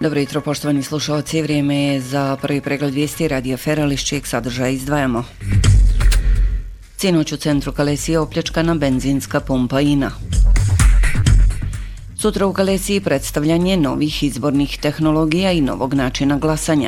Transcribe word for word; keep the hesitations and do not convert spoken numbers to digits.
Dobro jutro, poštovani slušalci, vrijeme je za prvi pregled vijesti Radija Feral, iz čijeg sadržaja izdvajamo. Sinoć u centru Kalesije opljačkana benzinska pumpa I N A. Sutra u Kalesiji predstavljanje novih izbornih tehnologija i novog načina glasanja.